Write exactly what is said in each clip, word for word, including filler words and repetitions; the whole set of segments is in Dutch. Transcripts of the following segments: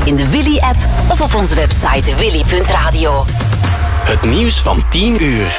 in de Willy-app of op onze website willy punt radio. Het nieuws van tien uur.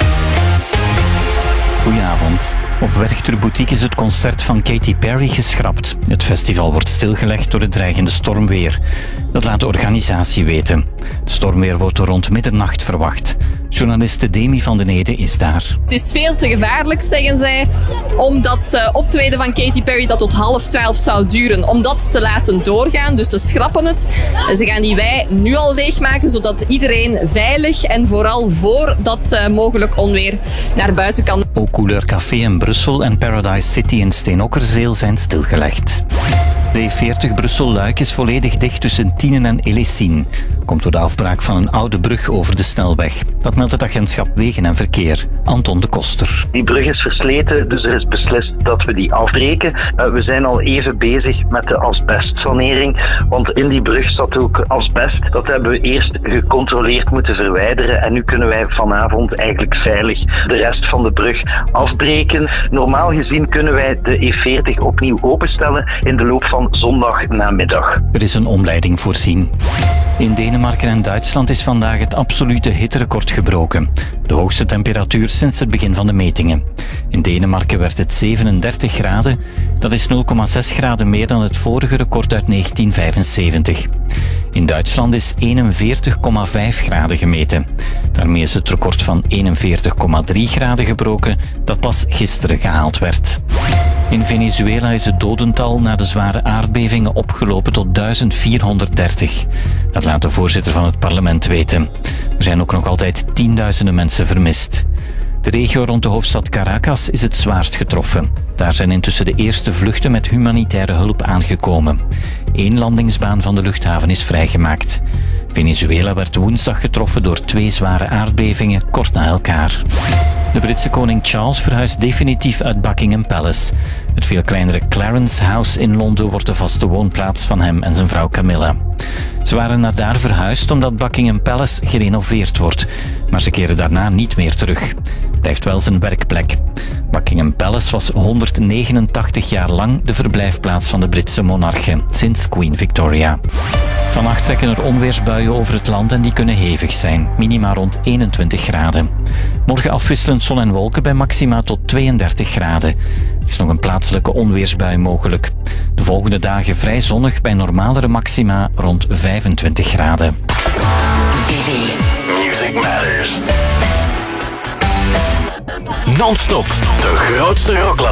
Goedenavond. Op Werchter Boutique is het concert van Katy Perry geschrapt. Het festival wordt stilgelegd door het dreigende stormweer. Dat laat de organisatie weten. Het stormweer wordt rond middernacht verwacht. Journaliste Demi van den Ede is daar. Het is veel te gevaarlijk, zeggen zij, om dat uh, optreden van Katy Perry dat tot half twaalf zou duren, om dat te laten doorgaan. Dus ze schrappen het. En ze gaan die wei nu al leegmaken, zodat iedereen veilig en vooral voor dat uh, mogelijk onweer naar buiten kan. Ook Couleur Café in Brussel en Paradise City in Steenokkerzeel zijn stilgelegd. De E veertig Brussel-Luik is volledig dicht tussen Tienen en Elessien. Komt door de afbraak van een oude brug over de snelweg. Dat meldt het agentschap Wegen en Verkeer. Anton de Koster. Die brug is versleten, dus er is beslist dat we die afbreken. Uh, we zijn al even bezig met de asbestsanering, want in die brug zat ook asbest. Dat hebben we eerst gecontroleerd moeten verwijderen en nu kunnen wij vanavond eigenlijk veilig de rest van de brug afbreken. Normaal gezien kunnen wij de E veertig opnieuw openstellen in de loop van zondagnamiddag. Er is een omleiding voorzien. In Denemarken en Duitsland is vandaag het absolute hitterecord gebroken. De hoogste temperatuur sinds het begin van de metingen. In Denemarken werd het zevenendertig graden. Dat is nul komma zes graden meer dan het vorige record uit negentien vijfenzeventig. In Duitsland is eenenveertig komma vijf graden gemeten. Daarmee is het record van eenenveertig komma drie graden gebroken dat pas gisteren gehaald werd. In Venezuela is het dodental na de zware aardbevingen opgelopen tot duizend vierhonderddertig. Dat laat de voorzitter van het parlement weten. Er zijn ook nog altijd tienduizenden mensen vermist. De regio rond de hoofdstad Caracas is het zwaarst getroffen. Daar zijn intussen de eerste vluchten met humanitaire hulp aangekomen. Eén landingsbaan van de luchthaven is vrijgemaakt. Venezuela werd woensdag getroffen door twee zware aardbevingen kort na elkaar. De Britse koning Charles verhuist definitief uit Buckingham Palace. Het veel kleinere Clarence House in Londen wordt de vaste woonplaats van hem en zijn vrouw Camilla. Ze waren naar daar verhuisd omdat Buckingham Palace gerenoveerd wordt, maar ze keren daarna niet meer terug. Blijft wel zijn werkplek. Buckingham Palace was honderdnegenentachtig jaar lang de verblijfplaats van de Britse monarchen, sinds Queen Victoria. Vannacht trekken er onweersbuien over het land en die kunnen hevig zijn, minima rond eenentwintig graden. Morgen afwisselend zon en wolken bij maxima tot tweeëndertig graden. Er is nog een plaatselijke onweersbui mogelijk. De volgende dagen vrij zonnig bij normalere maxima rond vijfentwintig graden. Willy. Music Matters. Non-stop, de grootste rockklassiekers.